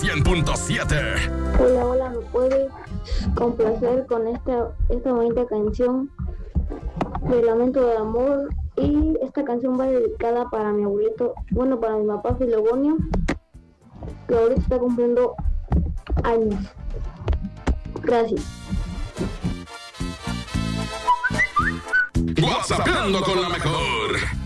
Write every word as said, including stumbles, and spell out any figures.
cien punto siete. Hola, hola, ¿me puedes complacer con esta, esta bonita canción de Lamento de Amor? Y esta canción va dedicada para mi abuelito, bueno, para mi papá Filogonio, que ahorita está cumpliendo años. Gracias. WhatsAppando con la mejor.